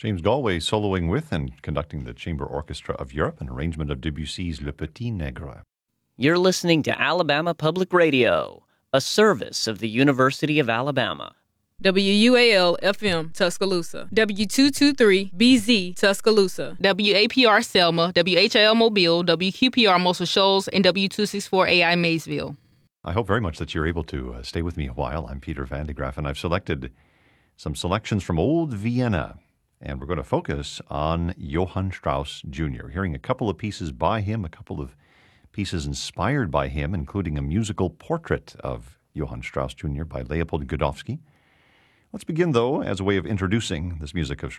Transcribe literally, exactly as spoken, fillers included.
James Galway soloing with and conducting the Chamber Orchestra of Europe, an arrangement of Debussy's Le Petit Nègre. You're listening to Alabama Public Radio, a service of the University of Alabama. W U A L F M Tuscaloosa, W two twenty-three B Z Tuscaloosa, W A P R Selma, W H L Mobile, W Q P R Muscle Shoals, and W two sixty-four A I Maysville. I hope very much that you're able to uh, stay with me a while. I'm Peter Van de Graaf, and I've selected some selections from Old Vienna. And we're going to focus on Johann Strauss Junior We're hearing a couple of pieces by him, a couple of pieces inspired by him, including a musical portrait of Johann Strauss Junior by Leopold Godowsky. Let's begin, though, as a way of introducing this music of